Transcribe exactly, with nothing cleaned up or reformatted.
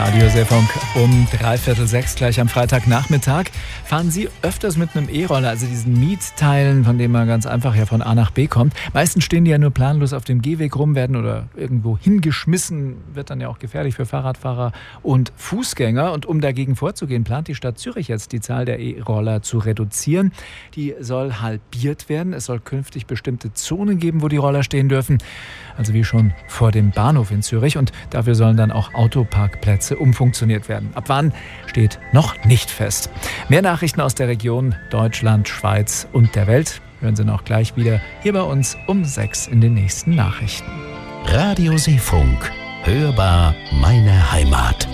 Radiosendung um dreiviertel sechs gleich am Freitagnachmittag. Fahren Sie öfters mit einem E-Roller, also diesen Mietteilen, von dem man ganz einfach ja von A nach B kommt. Meistens stehen die ja nur planlos auf dem Gehweg rum, werden oder irgendwo hingeschmissen, wird dann ja auch gefährlich für Fahrradfahrer und Fußgänger. Und um dagegen vorzugehen, plant die Stadt Zürich jetzt die Zahl der E-Roller zu reduzieren. Die soll halbiert werden. Es soll künftig bestimmte Zonen geben, wo die Roller stehen dürfen. Also wie schon vor dem Bahnhof in Zürich. Und dafür sollen dann auch Autoparkplätze umfunktioniert werden. Ab wann steht noch nicht fest. Mehr Nachrichten aus der Region, Deutschland, Schweiz und der Welt hören Sie noch gleich wieder hier bei uns um sechs in den nächsten Nachrichten. Radiosendung. Hörbar meine Heimat.